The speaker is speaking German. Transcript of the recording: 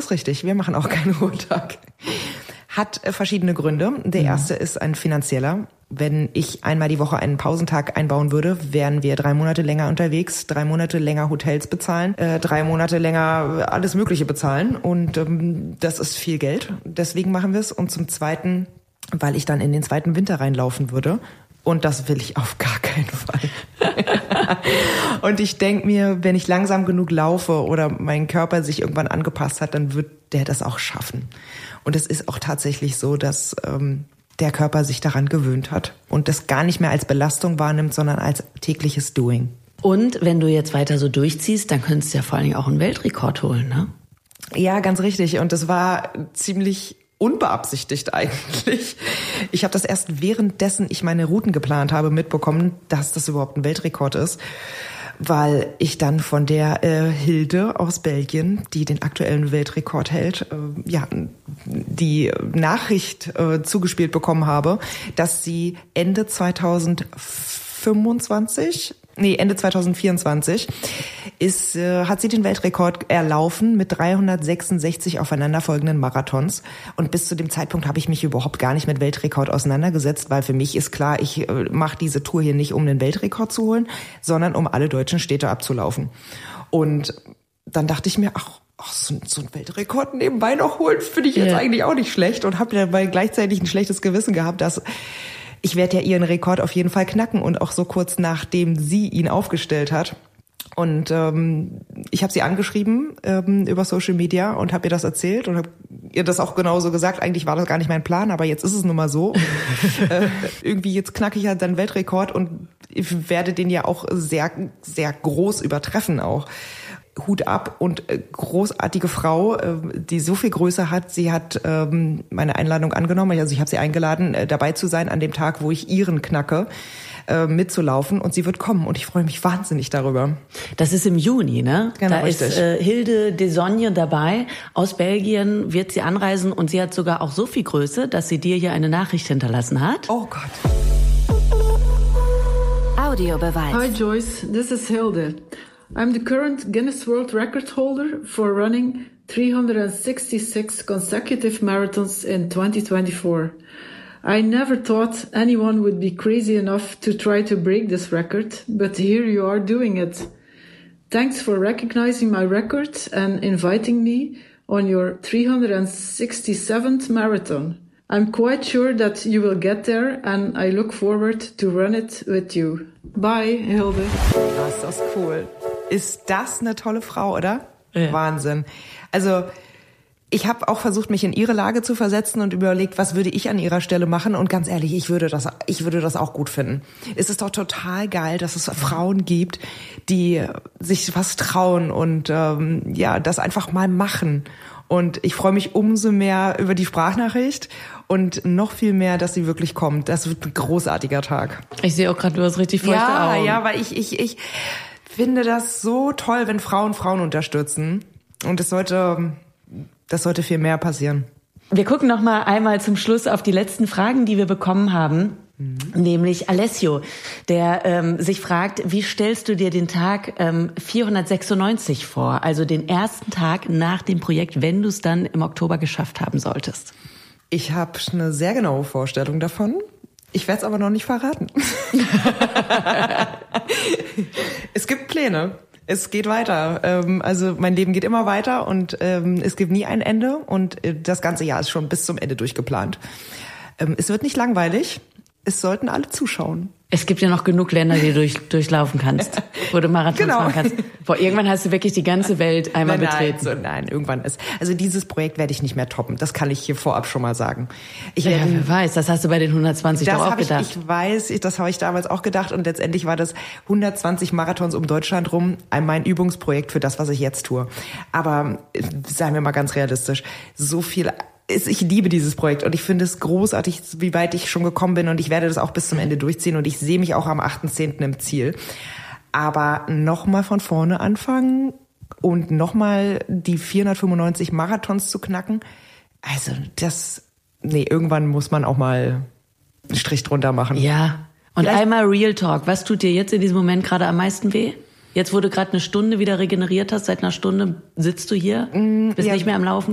ist richtig. Wir machen auch keinen Ruhetag. Hat verschiedene Gründe. Der erste ist ein finanzieller. Wenn ich einmal die Woche einen Pausentag einbauen würde, wären wir 3 Monate länger unterwegs, 3 Monate länger Hotels bezahlen, 3 Monate länger alles Mögliche bezahlen. Und das ist viel Geld. Deswegen machen wir es. Und zum Zweiten, weil ich dann in den zweiten Winter reinlaufen würde. Und das will ich auf gar keinen Fall. Und ich denke mir, wenn ich langsam genug laufe oder mein Körper sich irgendwann angepasst hat, dann wird der das auch schaffen. Und es ist auch tatsächlich so, dass der Körper sich daran gewöhnt hat und das gar nicht mehr als Belastung wahrnimmt, sondern als tägliches Doing. Und wenn du jetzt weiter so durchziehst, dann könntest du ja vor allen Dingen auch einen Weltrekord holen, ne? Ja, ganz richtig. Und das war ziemlich unbeabsichtigt eigentlich. Ich habe das erst währenddessen ich meine Routen geplant habe mitbekommen, dass das überhaupt ein Weltrekord ist, weil ich dann von der Hilde aus Belgien, die den aktuellen Weltrekord hält, die Nachricht zugespielt bekommen habe, dass sie Ende 2024 hat sie den Weltrekord erlaufen mit 366 aufeinanderfolgenden Marathons. Und bis zu dem Zeitpunkt habe ich mich überhaupt gar nicht mit Weltrekord auseinandergesetzt, weil für mich ist klar, ich mache diese Tour hier nicht, um den Weltrekord zu holen, sondern um alle deutschen Städte abzulaufen. Und dann dachte ich mir, so ein Weltrekord nebenbei noch holen, finde ich jetzt eigentlich auch nicht schlecht und habe dabei gleichzeitig ein schlechtes Gewissen gehabt, dass ich werde ja ihren Rekord auf jeden Fall knacken und auch so kurz nachdem sie ihn aufgestellt hat. Und ich habe sie angeschrieben über Social Media und habe ihr das erzählt und habe ihr das auch genauso gesagt. Eigentlich war das gar nicht mein Plan, aber jetzt ist es nun mal so. Irgendwie jetzt knacke ich ja dann Weltrekord und ich werde den ja auch sehr, sehr groß übertreffen auch. Hut ab und großartige Frau, die so viel Größe hat. Sie hat meine Einladung angenommen. Also ich habe sie eingeladen, dabei zu sein an dem Tag, wo ich ihren knacke, mitzulaufen. Und sie wird kommen und ich freue mich wahnsinnig darüber. Das ist im Juni, ne? Genau, da richtig. Ist Hilde Desogne dabei. Aus Belgien wird sie anreisen und sie hat sogar auch so viel Größe, dass sie dir hier eine Nachricht hinterlassen hat. Oh Gott. Audiobeweis. Hi Joyce, this is Hilde. I'm the current Guinness World Record holder for running 366 consecutive marathons in 2024. I never thought anyone would be crazy enough to try to break this record, but here you are doing it. Thanks for recognizing my record and inviting me on your 367th marathon. I'm quite sure that you will get there and I look forward to run it with you. Bye, Hilde. Oh, ist das cool. Ist das eine tolle Frau, oder? Ja. Wahnsinn. Also ich habe auch versucht, mich in ihre Lage zu versetzen und überlegt, was würde ich an ihrer Stelle machen? Und ganz ehrlich, ich würde das auch gut finden. Es ist doch total geil, dass es Frauen gibt, die sich was trauen und das einfach mal machen. Und ich freue mich umso mehr über die Sprachnachricht und noch viel mehr, dass sie wirklich kommt. Das wird ein großartiger Tag. Ich sehe auch gerade, du hast richtig feuchte Augen. Ja, weil ich finde das so toll, wenn Frauen unterstützen. Und das sollte viel mehr passieren. Wir gucken noch mal einmal zum Schluss auf die letzten Fragen, die wir bekommen haben. Nämlich Alessio, der sich fragt, wie stellst du dir den Tag 496 vor? Also den ersten Tag nach dem Projekt, wenn du es dann im Oktober geschafft haben solltest. Ich habe eine sehr genaue Vorstellung davon. Ich werde es aber noch nicht verraten. Es gibt Pläne. Es geht weiter. Also mein Leben geht immer weiter und es gibt nie ein Ende. Und das ganze Jahr ist schon bis zum Ende durchgeplant. Es wird nicht langweilig. Es sollten alle zuschauen. Es gibt ja noch genug Länder, die du durchlaufen kannst, wo du Marathons machen kannst. Irgendwann hast du wirklich die ganze Welt einmal betreten. Nein, irgendwann ist. Also dieses Projekt werde ich nicht mehr toppen. Das kann ich hier vorab schon mal sagen. Wer weiß, das hast du bei den 120 doch auch gedacht. Ich weiß, das habe ich damals auch gedacht. Und letztendlich war das 120 Marathons um Deutschland rum mein Übungsprojekt für das, was ich jetzt tue. Aber seien wir mal ganz realistisch, ich liebe dieses Projekt und ich finde es großartig, wie weit ich schon gekommen bin und ich werde das auch bis zum Ende durchziehen und ich sehe mich auch am 8.10. im Ziel. Aber nochmal von vorne anfangen und nochmal die 495 Marathons zu knacken, also irgendwann muss man auch mal einen Strich drunter machen. Ja, und einmal Real Talk, was tut dir jetzt in diesem Moment gerade am meisten weh? Jetzt, wo du gerade eine Stunde wieder regeneriert hast, seit einer Stunde sitzt du hier, bist nicht mehr am Laufen?